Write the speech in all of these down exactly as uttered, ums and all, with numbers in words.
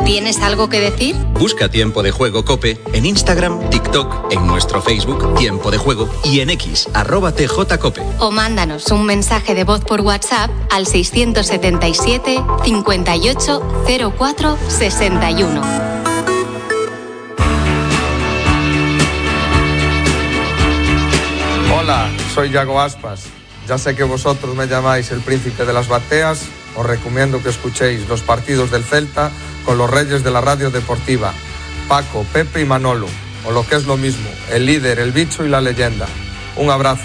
¿Tienes algo que decir? Busca Tiempo de Juego COPE en Instagram, TikTok, en nuestro Facebook Tiempo de Juego y en X, arroba tjcope. O mándanos un mensaje de voz por WhatsApp al seiscientos setenta y siete, cincuenta y ocho, cero cuatro, sesenta y uno. Hola, soy Yago Aspas. Ya sé que vosotros me llamáis el príncipe de las bateas. Os recomiendo que escuchéis los partidos del Celta con los reyes de la radio deportiva, Paco, Pepe y Manolo, o lo que es lo mismo, el líder, el bicho y la leyenda. Un abrazo.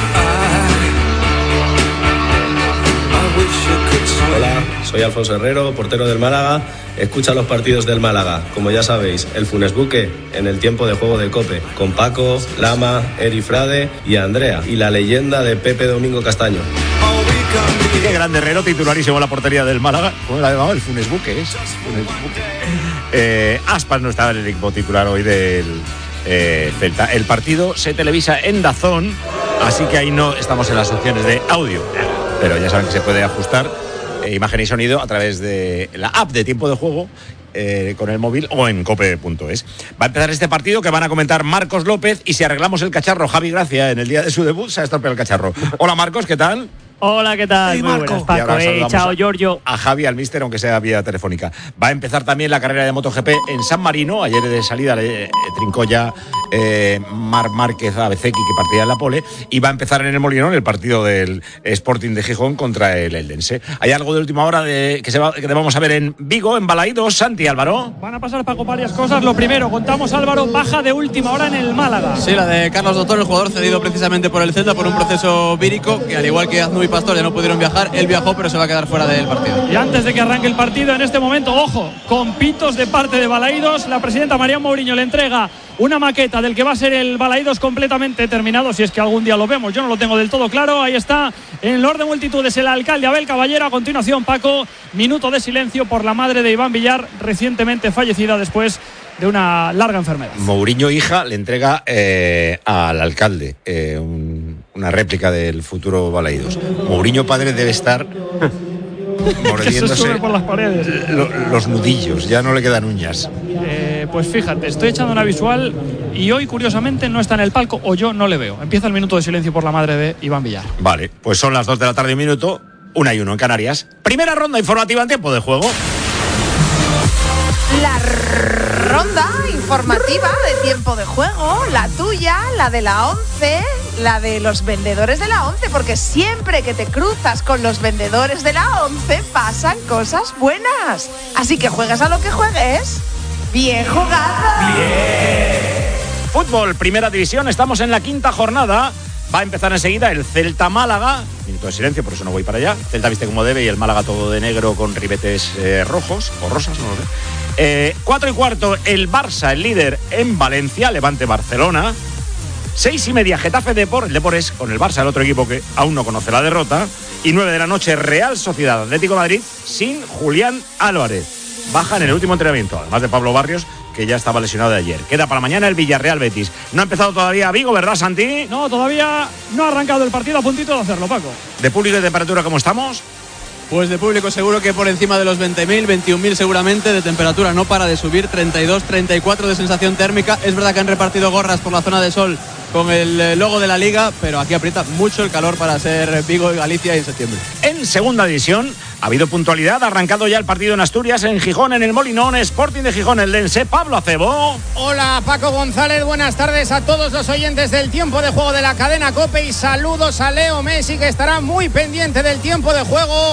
Hola, soy Alfonso Herrero, portero del Málaga. Escucha los partidos del Málaga, como ya sabéis, el Funes Buque en el Tiempo de Juego de COPE, con Paco, Lama, Eri Frade y Andrea, y la leyenda de Pepe Domingo Castaño. Qué grande Herrero, titularísimo en la portería del Málaga. ¿Cómo la ha llamado? El Funes Buque, ¿es? Funes Buque. Eh, Aspas no estaba en el equipo titular hoy del eh, Celta. El partido se televisa en DAZN, así que ahí no estamos en las opciones de audio. Pero ya saben que se puede ajustar eh, imagen y sonido a través de la app de Tiempo de Juego eh, con el móvil o en cope punto es. Va a empezar este partido que van a comentar Marcos López y si arreglamos el cacharro, Javi Gracia, en el día de su debut, se ha estropeado el cacharro. Hola Marcos, ¿qué tal? Hola, ¿qué tal? Hey, Muy buenas, Paco. Hey, chao, Giorgio. A Javi, al míster, aunque sea vía telefónica. Va a empezar también la carrera de MotoGP en San Marino. Ayer de salida le eh, trincó ya eh, Marc Márquez a Bezzecchi, que partía en la pole. Y va a empezar en el Molinón el partido del Sporting de Gijón contra el Eldense. Hay algo de última hora de, que, se va, que vamos a ver en Vigo, en Balaídos. Santi, Álvaro. Van a pasar, Paco, varias cosas. Lo primero, contamos, Álvaro, baja de última hora en el Málaga. Sí, la de Carlos Doctor, el jugador cedido precisamente por el Celta por un proceso vírico, que al igual que Aznu y Pastor ya no pudieron viajar. Él viajó, pero se va a quedar fuera del partido. Y antes de que arranque el partido, en este momento, ojo, con pitos de parte de Balaídos, la presidenta María Mourinho le entrega una maqueta del que va a ser el Balaídos completamente terminado, si es que algún día lo vemos. Yo no lo tengo del todo claro. Ahí está, en el orden de multitudes, el alcalde Abel Caballero. A continuación, Paco, minuto de silencio por la madre de Iván Villar, recientemente fallecida después de una larga enfermedad. Mourinho, hija, le entrega eh, al alcalde eh, un, una réplica del futuro Balaídos. Mourinho, padre, debe estar mordiéndose por las paredes. Lo, los nudillos, ya no le quedan uñas. Eh, pues fíjate, estoy echando una visual y hoy, curiosamente, no está en el palco, o yo no le veo. Empieza el minuto de silencio por la madre de Iván Villar. Vale, pues son las dos de la tarde y un minuto, una y uno en Canarias. Primera ronda informativa en Tiempo de Juego. La ronda informativa de Tiempo de Juego, la tuya, la de la once, la de los vendedores de la once, porque siempre que te cruzas con los vendedores de la once pasan cosas buenas. Así que juegas a lo que juegues. ¡Bien jugado! ¡Bien! Fútbol, primera división, estamos en la quinta jornada. Va a empezar enseguida el Celta-Málaga. Minuto de silencio, por eso no voy para allá. Celta viste como debe y el Málaga todo de negro con ribetes eh, rojos o rosas, no lo sé. Eh, cuatro y cuarto, el Barça, el líder en Valencia, Levante Barcelona. Seis y media, Getafe Depor, el Depor es con el Barça, el otro equipo que aún no conoce la derrota. Y nueve de la noche, Real Sociedad Atlético de Madrid sin Julián Álvarez. Baja en el último entrenamiento, además de Pablo Barrios, que ya estaba lesionado de ayer. Queda para mañana el Villarreal Betis. No ha empezado todavía Vigo, ¿verdad, Santi? No, todavía no ha arrancado el partido, a puntito de hacerlo, Paco. ¿De público y temperatura cómo estamos? Pues de público seguro que por encima de los veinte mil, veintiún mil seguramente. De temperatura no para de subir, treinta y dos, treinta y cuatro de sensación térmica. Es verdad que han repartido gorras por la zona de sol con el logo de la Liga, pero aquí aprieta mucho el calor para ser Vigo y Galicia en septiembre. En segunda división ha habido puntualidad, ha arrancado ya el partido en Asturias, en Gijón, en el Molinón, Sporting de Gijón, el Lense. Pablo Acebo. Hola, Paco González, buenas tardes a todos los oyentes del Tiempo de Juego de la cadena COPE y saludos a Leo Messi, que estará muy pendiente del Tiempo de Juego.